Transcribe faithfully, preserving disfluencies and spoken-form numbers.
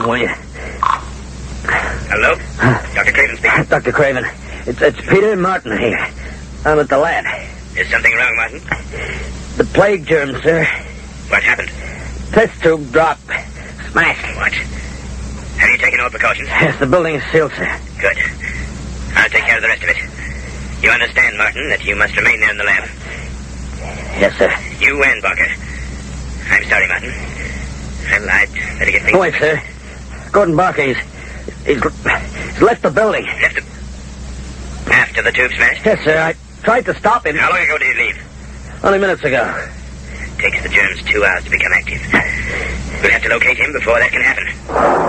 will you? Hello? Doctor Craven speaking. Doctor Craven, it's, it's Peter Martin here. I'm at the lab. Is something wrong, Martin? The plague germ, sir. What happened? Test tube dropped. Smashed. What? Have you taken all precautions? Yes, the building is sealed, sir. Good. I'll take care of the rest of it. You understand, Martin, that you must remain there in the lab? Yes, sir. You and Barker. I'm sorry, Martin. Well, I'd better get things... Oh, wait, sir. Gordon Barker, he's, he's, he's left the building. Left the... After the tube smashed? Yes, sir. I tried to stop him. How long ago did he leave? Only minutes ago. It takes the germs two hours to become active. We'll have to locate him before that can happen.